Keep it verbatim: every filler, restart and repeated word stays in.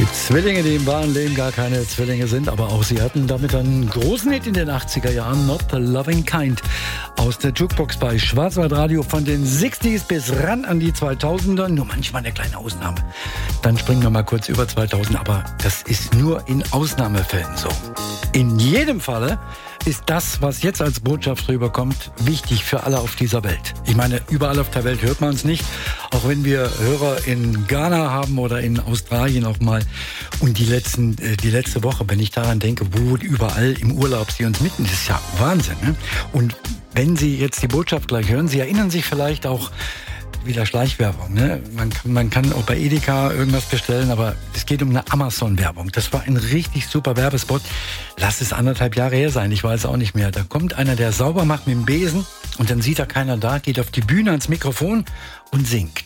Die Zwillinge, die im wahren Leben gar keine Zwillinge sind, aber auch sie hatten damit einen großen Hit in den achtziger Jahren, Not the Loving Kind. Aus der Jukebox bei Schwarzwaldradio von den sechziger bis ran an die zweitausender, nur manchmal eine kleine Ausnahme. Dann springen wir mal kurz über zweitausend, aber das ist nur in Ausnahmefällen so. In jedem Falle ist das, was jetzt als Botschaft rüberkommt, wichtig für alle auf dieser Welt. Ich meine, überall auf der Welt hört man es nicht, auch wenn wir Hörer in Ghana haben oder in Australien auch mal. Und die letzten, die letzte Woche, wenn ich daran denke, wo überall im Urlaub sie uns mitten, das ist ja Wahnsinn. Ne? Und wenn Sie jetzt die Botschaft gleich hören, Sie erinnern sich vielleicht auch, wieder Schleichwerbung, ne? Man kann, man kann auch bei Edeka irgendwas bestellen, aber es geht um eine Amazon-Werbung. Das war ein richtig super Werbespot. Lass es anderthalb Jahre her sein, ich weiß auch nicht mehr. Da kommt einer, der sauber macht mit dem Besen und dann sieht er keiner da, geht auf die Bühne ans Mikrofon und singt.